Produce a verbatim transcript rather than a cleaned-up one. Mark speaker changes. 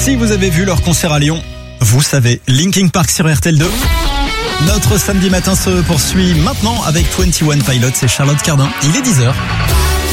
Speaker 1: Si vous avez vu leur concert à Lyon, vous savez, Linkin Park sur R T L deux. Notre samedi matin se poursuit maintenant avec vingt et un Pilots et Charlotte Cardin. Il est dix heures.